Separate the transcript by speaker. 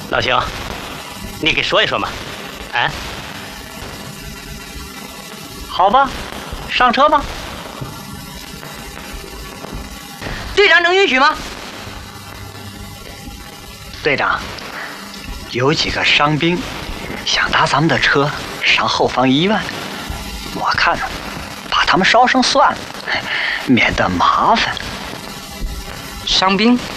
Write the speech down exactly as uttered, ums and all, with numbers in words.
Speaker 1: 老兄，你给说一说嘛？哎，
Speaker 2: 好吧，上车吧。
Speaker 3: 队长能允许吗？
Speaker 2: 队长，有几个伤兵想搭咱们的车上后方医院，我看把他们捎上算了，免得麻烦。
Speaker 3: 伤兵？